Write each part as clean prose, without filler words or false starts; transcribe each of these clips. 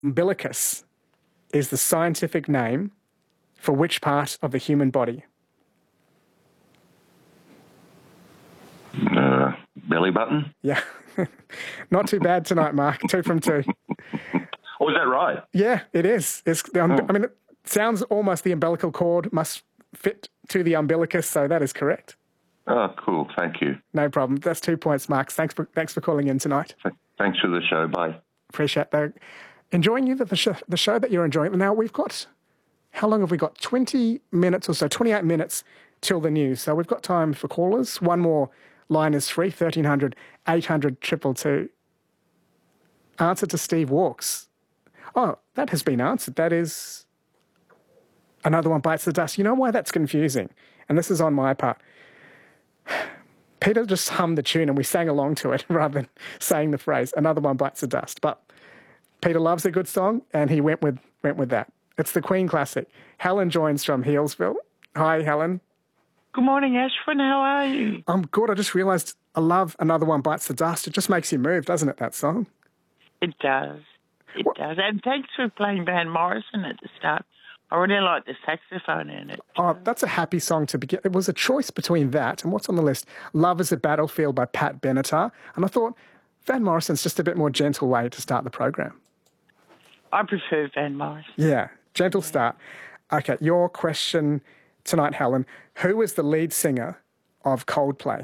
Umbilicus is the scientific name for which part of the human body? Belly button? Yeah. Not too bad tonight, Mark. 2 from 2. Oh, is that right? Yeah, it is. I mean, it sounds almost the umbilical cord must fit to the umbilicus, so that is correct. Oh, cool. Thank you. No problem. That's 2 points, Mark. Thanks for calling in tonight. Thanks for the show. Bye. Appreciate that. Enjoying the show that you're enjoying. Now, we've got, how long have we got? 20 minutes or so, 28 minutes till the news. So we've got time for callers. One more line is free, 1300 800 222. Answer to Steve Walks. Oh, that has been answered. That is Another One Bites the Dust. You know why that's confusing? And this is on my part. Peter just hummed the tune and we sang along to it rather than saying the phrase, Another One Bites the Dust. But Peter loves a good song and he went with that. It's the Queen classic. Helen joins from Healesville. Hi, Helen. Good morning, Ashwin. How are you? I'm good. I just realised I love Another One Bites the Dust. It just makes you move, doesn't it, that song? It does. It does. And thanks for playing Van Morrison at the start. I really like the saxophone in it. Oh, that's a happy song to begin. It was a choice between that and what's on the list? Love is a Battlefield by Pat Benatar. And I thought Van Morrison's just a bit more gentle way to start the program. I prefer Van Morrison. Yeah, gentle start. Okay, your question tonight, Helen. Who is the lead singer of Coldplay?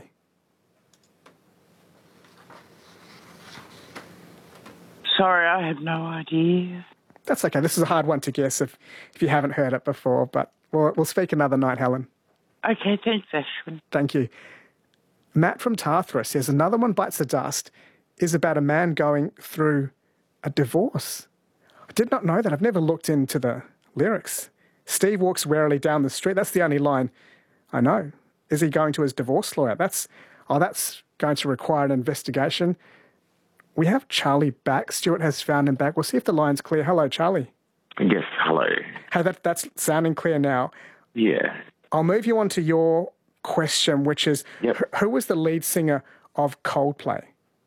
Sorry, I have no idea. That's okay. This is a hard one to guess if you haven't heard it before, but we'll speak another night, Helen. Okay, thanks, Ashwin. Thank you. Matt from Tathra says Another One Bites the Dust is about a man going through a divorce. I did not know that. I've never looked into the lyrics. Steve walks warily down the street. That's the only line I know. Is he going to his divorce lawyer? That's going to require an investigation. We have Charlie back. Stuart has found him back. We'll see if the line's clear. Hello, Charlie. Yes, hello. Hey, that's sounding clear now. Yeah. I'll move you on to your question, which is, who was the lead singer of Coldplay?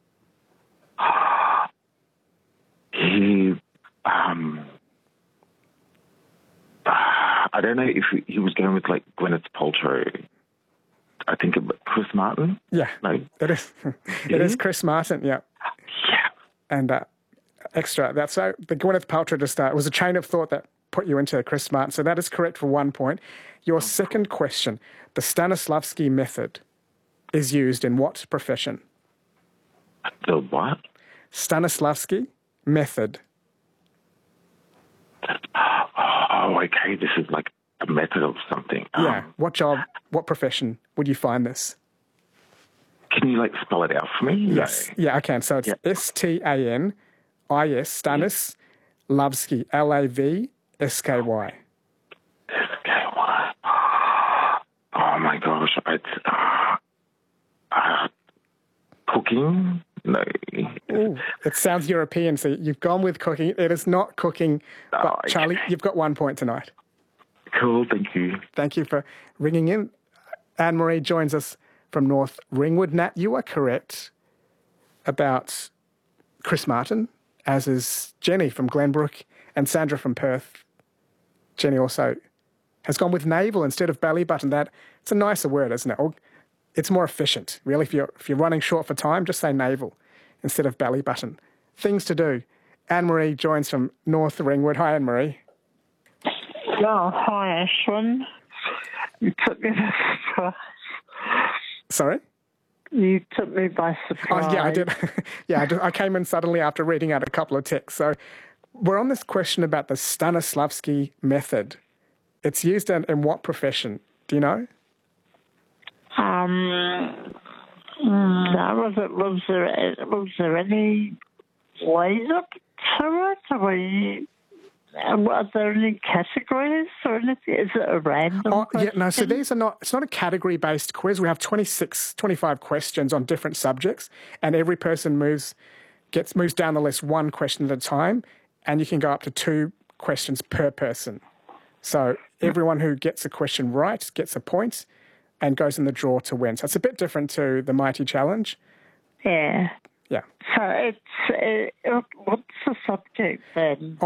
I don't know if he was going with, like, Gwyneth Paltrow. I think it was Chris Martin? Yeah, no. It is. It is Chris Martin, yeah. Yeah. And extra. That's so the Gwyneth Paltrow to start. It was a chain of thought that put you into Chris Martin. So that is correct for 1 point. Your second question, the Stanislavski method is used in what profession? The what? Stanislavski method. Oh, okay. This is like a method of something. Yeah. What job, what profession would you find this? Can you, like, spell it out for me? Yes. No. Yeah, I can. So it's Stanis, Stanislavski, Lavsky. SKY. Oh, my gosh. It's cooking? No. Ooh, it sounds European, so you've gone with cooking. It is not cooking, but Charlie, you've got 1 point tonight. Cool, thank you. Thank you for ringing in. Anne-Marie joins us from North Ringwood. Nat, you are correct about Chris Martin, as is Jenny from Glenbrook and Sandra from Perth. Jenny also has gone with navel instead of belly button. It's a nicer word, isn't it? Or it's more efficient, really. If you're running short for time, just say navel instead of belly button. Things to do. Anne-Marie joins from North Ringwood. Hi, Anne-Marie. Oh, hi, Ashwin. You took me by surprise. Sorry? You took me by surprise. Oh, yeah, I did. I came in suddenly after reading out a couple of texts. So we're on this question about the Stanislavski method. It's used in what profession? Do you know? Was there any laser to it? Are there any categories or anything? Is it a random question? No, so it's not a category-based quiz. We have 25 questions on different subjects, and every person moves down the list one question at a time, and you can go up to 2 questions per person. So everyone who gets a question right gets a point and goes in the draw to win. So it's a bit different to the Mighty Challenge. Yeah. Yeah. So what's the subject then?